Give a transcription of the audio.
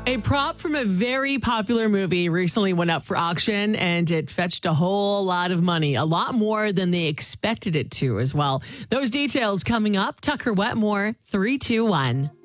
A prop from a very popular movie recently went up for auction and it fetched a whole lot of money, a lot more than they expected it to as well. Those details coming up. Tucker Wetmore, 321.